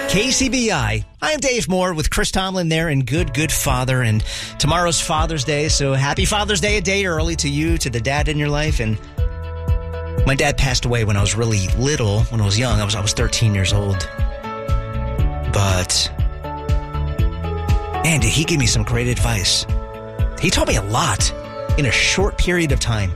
KCBI. I am Dave Moore with Chris Tomlin there and Good Father. And tomorrow's Father's Day, so happy Father's Day a day early to you, to the dad in your life. And my dad passed away when I was really little, when I was young. I was 13 years old. But, man, he gave me some great advice. He taught me a lot in a short period of time.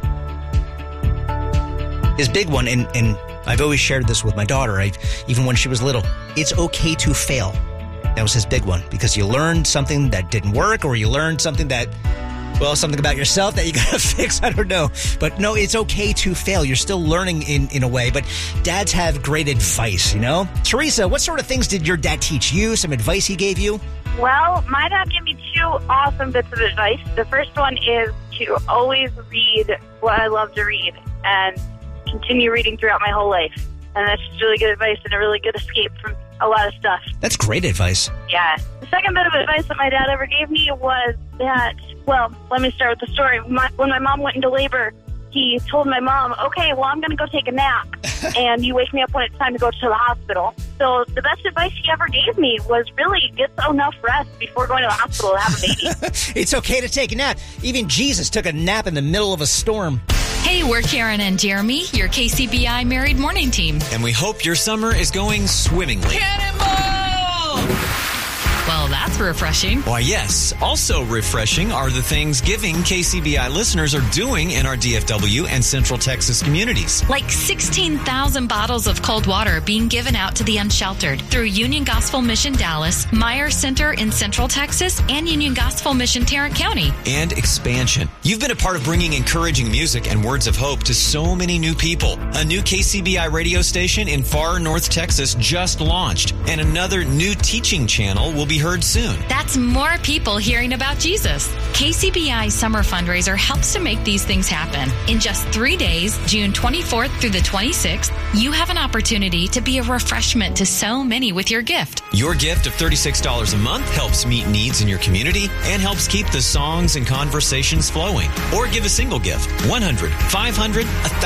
His big one, and I've always shared this with my daughter, even when she was little, it's okay to fail. That was his big one, because you learned something that didn't work, or you learned something that, something about yourself that you got to fix. I don't know. But no, it's okay to fail. You're still learning in a way. But dads have great advice, you know? Teresa, what sort of things did your dad teach you? Some advice he gave you? Well, my dad gave me two awesome bits of advice. The first one is to always read what I love to read and continue reading throughout my whole life. And that's just really good advice and a really good escape from a lot of stuff. That's great advice. Yeah. The second bit of advice that my dad ever gave me was that, let me start with the story. When my mom went into labor, he told my mom, okay, I'm going to go take a nap. And you wake me up when it's time to go to the hospital. So the best advice he ever gave me was really get enough rest before going to the hospital to have a baby. It's okay to take a nap. Even Jesus took a nap in the middle of a storm. Hey, we're Karen and Jeremy, your KCBI Married Morning Team. And we hope your summer is going swimmingly. Cannonball! Well, that's refreshing. Why, yes. Also refreshing are the things giving KCBI listeners are doing in our DFW and Central Texas communities. Like 16,000 bottles of cold water being given out to the unsheltered through Union Gospel Mission Dallas, Meyer Center in Central Texas, and Union Gospel Mission Tarrant County. And expansion. You've been a part of bringing encouraging music and words of hope to so many new people. A new KCBI radio station in far North Texas just launched, and another new teaching channel will be heard soon. That's more people hearing about Jesus. KCBI Summer Fundraiser helps to make these things happen. In just 3 days, June 24th through the 26th, you have an opportunity to be a refreshment to so many with your gift. Your gift of $36 a month helps meet needs in your community and helps keep the songs and conversations flowing. Or give a single gift, $100, $500,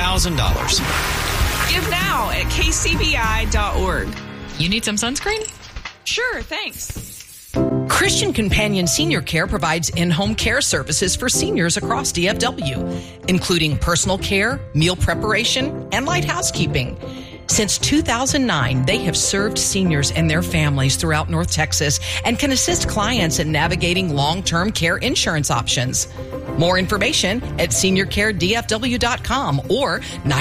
$1,000. Give now at kcbi.org. You need some sunscreen? Sure, thanks. Christian Companion Senior Care provides in-home care services for seniors across DFW, including personal care, meal preparation, and light housekeeping. Since 2009, they have served seniors and their families throughout North Texas and can assist clients in navigating long-term care insurance options. More information at seniorcaredfw.com or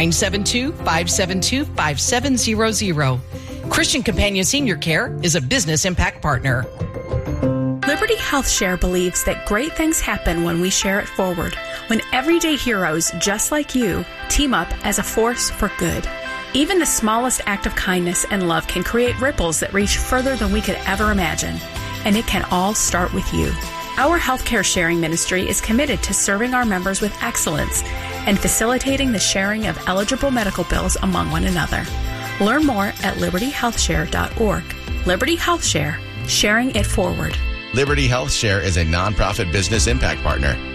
972-572-5700. Christian Companion Senior Care is a business impact partner. Liberty Health Share believes that great things happen when we share it forward, when everyday heroes just like you team up as a force for good. Even the smallest act of kindness and love can create ripples that reach further than we could ever imagine. And it can all start with you. Our healthcare sharing ministry is committed to serving our members with excellence and facilitating the sharing of eligible medical bills among one another. Learn more at libertyhealthshare.org. Liberty Health Share, sharing it forward. Liberty Health Share is a nonprofit business impact partner.